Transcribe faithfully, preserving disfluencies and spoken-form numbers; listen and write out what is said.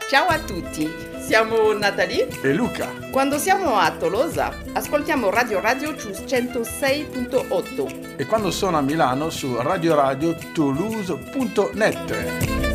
Ciao a tutti, siamo Natalie e Luca. Quando siamo a Tolosa ascoltiamo Radio Radio su centosei virgola otto e quando sono a Milano su radio radio toulouse punto net.